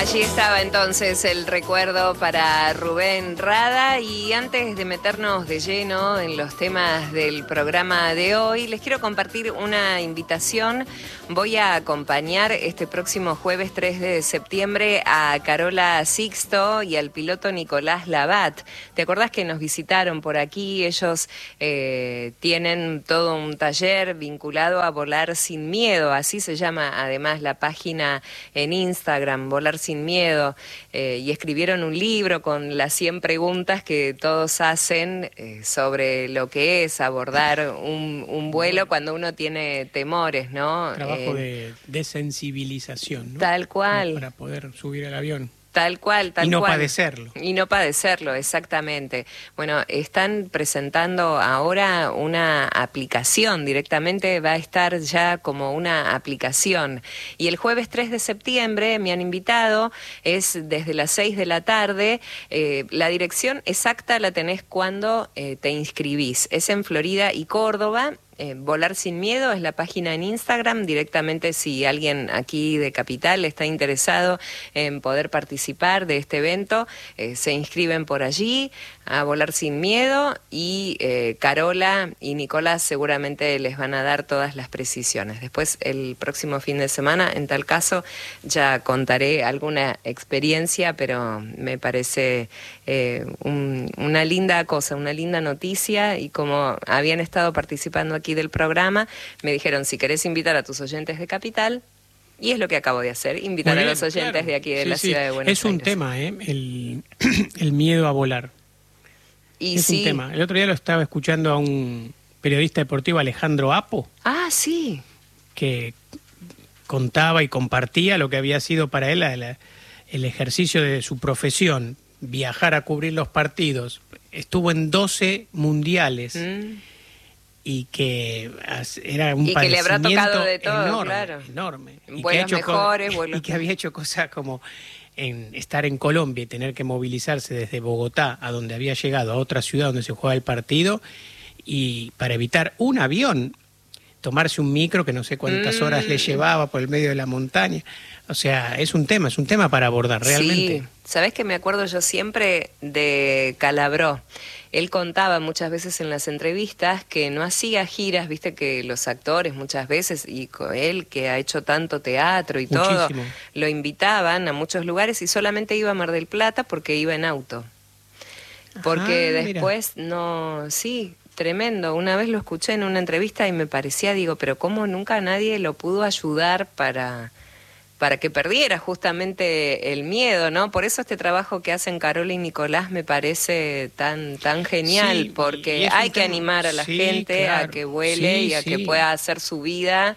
Allí estaba entonces el recuerdo para Rubén Rada, y antes de meternos de lleno en los temas del programa de hoy, les quiero compartir una invitación. Voy a acompañar este próximo jueves 3 de septiembre a Carola Sixto y al piloto Nicolás Labat. ¿Te acordás que nos visitaron por aquí? Ellos tienen todo un taller vinculado a volar sin miedo, así se llama además la página en Instagram, Volar Sin Miedo, y escribieron un libro con las 100 preguntas que todos hacen sobre lo que es abordar un vuelo cuando uno tiene temores, ¿no? Trabajo de desensibilización, ¿no? Tal cual. Para poder subir al avión. Tal cual, tal cual. Y no padecerlo. Y no padecerlo, exactamente. Bueno, están presentando ahora una aplicación, directamente va a estar ya como una aplicación. Y el jueves 3 de septiembre me han invitado, es desde las 6 de la tarde. La dirección exacta la tenés cuando te inscribís. Es en Florida y Córdoba. Volar Sin Miedo es la página en Instagram. Directamente, si alguien aquí de Capital está interesado en poder participar de este evento, se inscriben por allí a Volar Sin Miedo, y Carola y Nicolás seguramente les van a dar todas las precisiones. Después, el próximo fin de semana, en tal caso, ya contaré alguna experiencia, pero me parece una linda cosa, una linda noticia, y como habían estado participando aquí del programa, me dijeron, si querés invitar a tus oyentes de Capital, y es lo que acabo de hacer, invitar a los oyentes de aquí de la ciudad de Buenos Aires. Es un tema, el miedo a volar. Y es un tema. El otro día lo estaba escuchando a un periodista deportivo, Alejandro Apo. Ah, sí. Que contaba y compartía lo que había sido para él el ejercicio de su profesión, viajar a cubrir los partidos. Estuvo en 12 mundiales. Y que era un padecimiento que le habrá tocado de todo, enorme, claro. Enorme. Vuelos mejores, y que había hecho cosas como en estar en Colombia y tener que movilizarse desde Bogotá, a donde había llegado, a otra ciudad donde se jugaba el partido, y para evitar un avión, tomarse un micro que no sé cuántas horas le llevaba por el medio de la montaña. O sea, es un tema para abordar realmente. Sí, ¿sabés que me acuerdo yo siempre de Calabró? Él contaba muchas veces en las entrevistas que no hacía giras, viste que los actores muchas veces, y él que ha hecho tanto teatro y muchísimo. todo, lo invitaban a muchos lugares y solamente iba a Mar del Plata porque iba en auto. Porque después no, sí, tremendo. Una vez lo escuché en una entrevista y me parecía, digo, pero ¿cómo nunca nadie lo pudo ayudar para que perdiera justamente el miedo, ¿no? Por eso este trabajo que hacen Carola y Nicolás me parece tan genial, sí, porque hay que animar a la gente, claro, a que vuele y a que pueda hacer su vida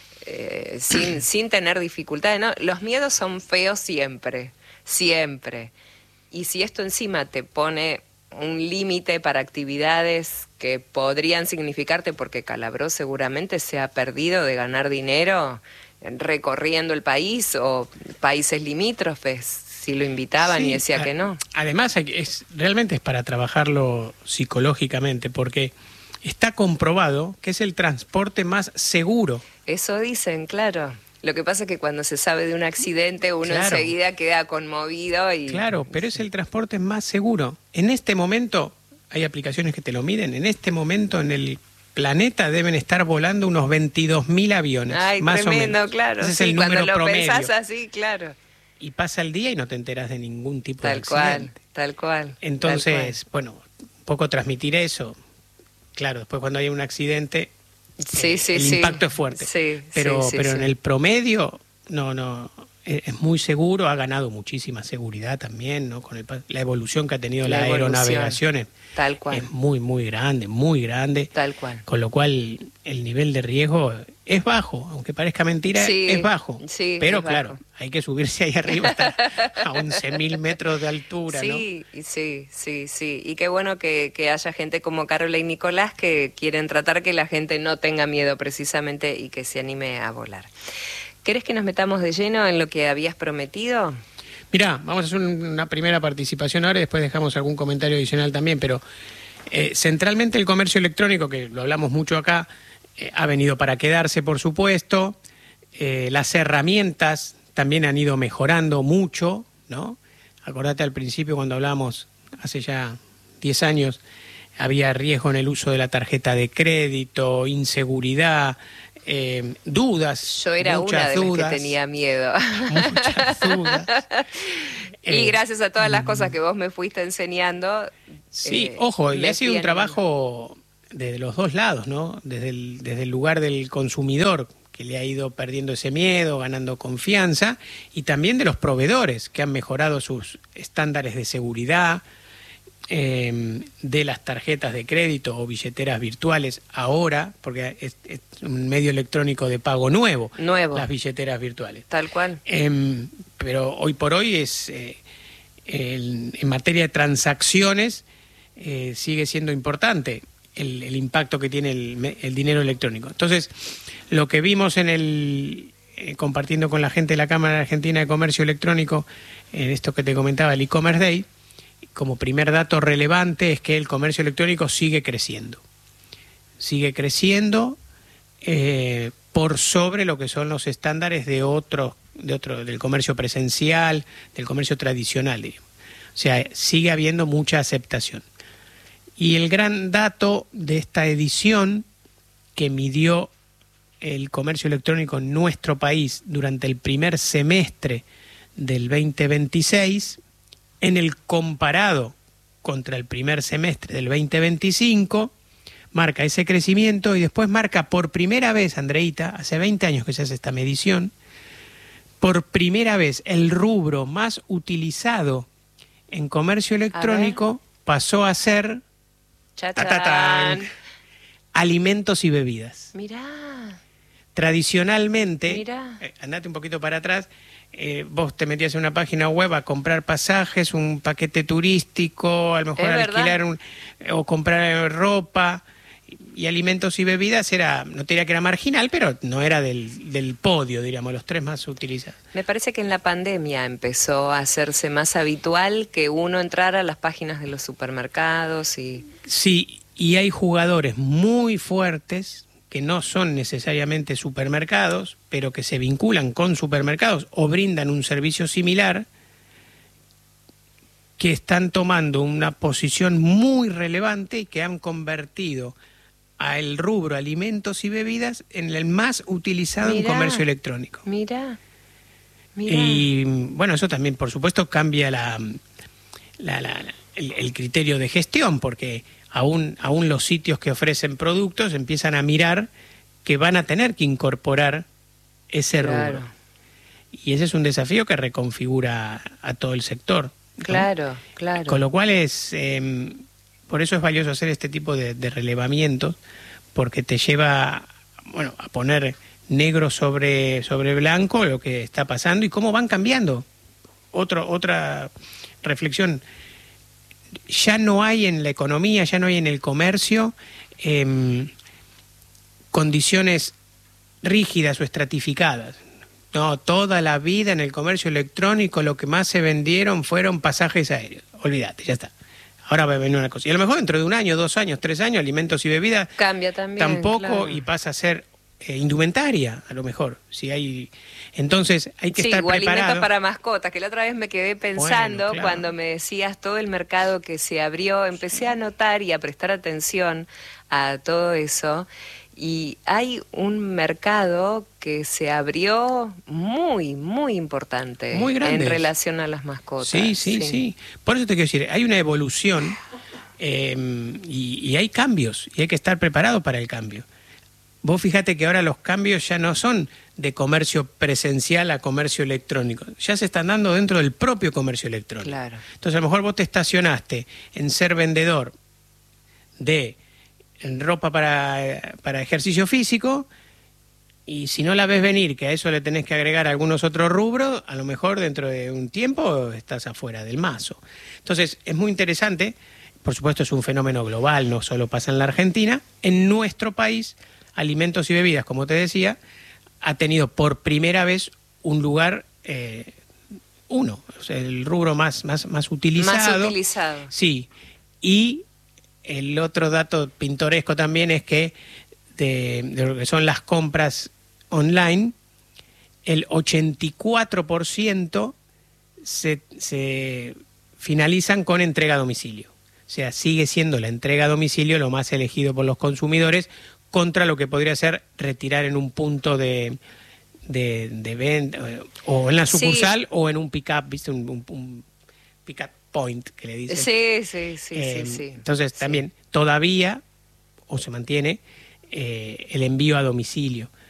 sin tener dificultades, ¿no? Los miedos son feos siempre, siempre. Y si esto encima te pone un límite para actividades que podrían significarte, porque Calabró seguramente se ha perdido de ganar dinero recorriendo el país o países limítrofes, si lo invitaban y decía que no. Además, realmente es para trabajarlo psicológicamente, porque está comprobado que es el transporte más seguro. Eso dicen, claro. Lo que pasa es que cuando se sabe de un accidente, uno enseguida queda conmovido. Claro, pero es el transporte más seguro. En este momento, hay aplicaciones que te lo miden, en este momento en el planeta deben estar volando unos 22.000 aviones. Ay, más tremendo, o menos. Claro. Ese es el número cuando lo promedio. Pensás así, claro. Y pasa el día y no te enteras de ningún tipo de accidente. Tal cual. Entonces, bueno, un poco transmitir eso. Claro, después cuando hay un accidente, el impacto es fuerte. Pero en el promedio, no, es muy seguro, ha ganado muchísima seguridad también, ¿no? Con la evolución que ha tenido la aeronavegación. Tal cual. Es muy grande. Tal cual. Con lo cual el nivel de riesgo es bajo, aunque parezca mentira, es bajo. Sí, pero es claro, bajo. Hay que subirse ahí arriba hasta a 11.000 metros de altura, ¿no? Sí. Y qué bueno que haya gente como Carola y Nicolás que quieren tratar que la gente no tenga miedo precisamente y que se anime a volar. ¿Querés que nos metamos de lleno en lo que habías prometido? Mirá, vamos a hacer una primera participación ahora y después dejamos algún comentario adicional también, pero centralmente el comercio electrónico, que lo hablamos mucho acá, ha venido para quedarse, por supuesto. Las herramientas también han ido mejorando mucho, ¿no? Acordate al principio cuando hablábamos, hace ya 10 años, había riesgo en el uso de la tarjeta de crédito, inseguridad, dudas. Yo era una de dudas, las que tenía miedo. Muchas dudas. Y gracias a todas las cosas que vos me fuiste enseñando. Sí, ojo, y ha sido un trabajo de los dos lados, ¿no? Desde el lugar del consumidor, que le ha ido perdiendo ese miedo, ganando confianza, y también de los proveedores, que han mejorado sus estándares de seguridad, de las tarjetas de crédito o billeteras virtuales ahora, porque es un medio electrónico de pago nuevo, las billeteras virtuales. Tal cual. Pero hoy por hoy es en materia de transacciones sigue siendo importante el impacto que tiene el dinero electrónico. Entonces, lo que vimos en compartiendo con la gente de la Cámara Argentina de Comercio Electrónico, en esto que te comentaba, el e-commerce day, como primer dato relevante es que el comercio electrónico sigue creciendo. Sigue creciendo por sobre lo que son los estándares del comercio presencial, del comercio tradicional, digamos. O sea, sigue habiendo mucha aceptación. Y el gran dato de esta edición que midió el comercio electrónico en nuestro país durante el primer semestre del 2026, en el comparado contra el primer semestre del 2025, marca ese crecimiento y después marca por primera vez, Andreita, hace 20 años que se hace esta medición, por primera vez el rubro más utilizado en comercio electrónico pasó a ser alimentos y bebidas. Mirá. Tradicionalmente, andate un poquito para atrás, vos te metías en una página web a comprar pasajes, un paquete turístico, a lo mejor alquilar o comprar ropa, y alimentos y bebidas no te diría que era marginal, pero no era del podio, diríamos, los tres más utilizados. Me parece que en la pandemia empezó a hacerse más habitual que uno entrara a las páginas de los supermercados y... Sí, y hay jugadores muy fuertes que no son necesariamente supermercados, pero que se vinculan con supermercados o brindan un servicio similar, que están tomando una posición muy relevante y que han convertido al rubro alimentos y bebidas en el más utilizado en comercio electrónico. Mira. Y bueno, eso también, por supuesto, cambia el criterio de gestión, porque aún los sitios que ofrecen productos empiezan a mirar que van a tener que incorporar ese rubro. Y ese es un desafío que reconfigura a todo el sector, ¿no? Claro. Con lo cual por eso es valioso hacer este tipo de relevamientos, porque te lleva a poner negro sobre blanco lo que está pasando y cómo van cambiando. Otra reflexión: ya no hay en la economía, ya no hay en el comercio condiciones rígidas o estratificadas. No, toda la vida en el comercio electrónico lo que más se vendieron fueron pasajes aéreos. Olvídate, ya está. Ahora va a venir una cosa. Y a lo mejor dentro de 1 año, 2 años, 3 años, alimentos y bebidas cambia también. Tampoco, claro. Y pasa a ser indumentaria, a lo mejor. Entonces hay que estar preparado. Alimentos para mascotas, que la otra vez me quedé pensando, claro, cuando me decías todo el mercado que se abrió, empecé a notar y a prestar atención a todo eso. Y hay un mercado que se abrió muy, muy importante, muy grande, en relación a las mascotas. Sí. Por eso te quiero decir, hay una evolución y hay cambios, y hay que estar preparado para el cambio. Vos fíjate que ahora los cambios ya no son de comercio presencial a comercio electrónico, ya se están dando dentro del propio comercio electrónico. Claro. Entonces a lo mejor vos te estacionaste en ser vendedor de ropa para ejercicio físico, y si no la ves venir, que a eso le tenés que agregar algunos otros rubros, a lo mejor dentro de un tiempo estás afuera del mazo. Entonces es muy interesante, por supuesto es un fenómeno global, no solo pasa en la Argentina. En nuestro país, alimentos y bebidas, como te decía, ha tenido por primera vez un lugar, o sea, el rubro más utilizado. Más utilizado. Sí, y el otro dato pintoresco también es que de lo que son las compras online, el 84% se finalizan con entrega a domicilio. O sea, sigue siendo la entrega a domicilio lo más elegido por los consumidores contra lo que podría ser retirar en un punto de venta o en la sucursal, sí, o en un pick-up, ¿viste? Un pick-up point que le dicen. Sí. Entonces también todavía, o se mantiene, el envío a domicilio.